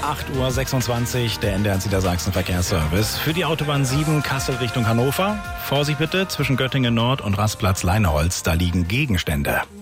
8:26 Uhr, der NDR Niedersachsen Verkehrsservice. Für die Autobahn 7 Kassel Richtung Hannover. Vorsicht bitte, zwischen Göttingen Nord und Rastplatz Leineholz, da liegen Gegenstände.